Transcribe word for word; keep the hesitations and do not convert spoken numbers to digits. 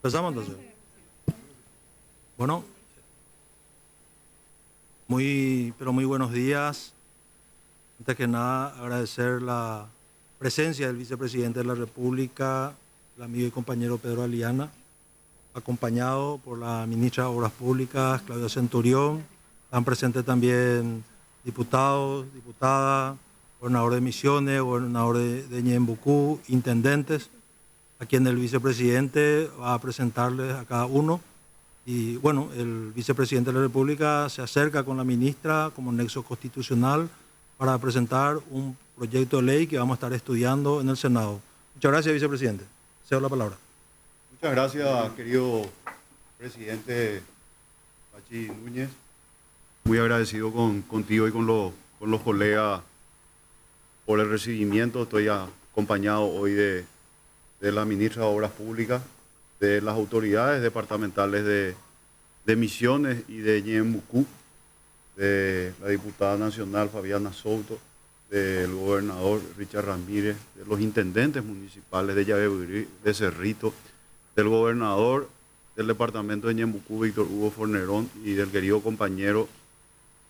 Empezamos entonces. Bueno, muy, pero muy buenos días. Antes que nada, agradecer la presencia del vicepresidente de la República, el amigo y compañero Pedro Aliana, acompañado por la ministra de Obras Públicas, Claudia Centurión. Están presentes también diputados, diputadas, gobernador de Misiones, gobernador de, de Ñembucú, intendentes, a quien el vicepresidente va a presentarles a cada uno. Y bueno, el vicepresidente de la República se acerca con la ministra como nexo constitucional para presentar un proyecto de ley que vamos a estar estudiando en el Senado. Muchas gracias, vicepresidente. Cedo la palabra. Muchas gracias, querido presidente Pachi Núñez. Muy agradecido con, contigo y con, lo, con los colegas por el recibimiento. Estoy acompañado hoy de, de la ministra de Obras Públicas, de las autoridades departamentales de, de Misiones y de Ñembucú, de la diputada nacional Fabiana Souto, del gobernador Richard Ramírez, de los intendentes municipales de Yabeburí, de Cerrito, del gobernador del departamento de Ñembucú, Víctor Hugo Fornerón, y del querido compañero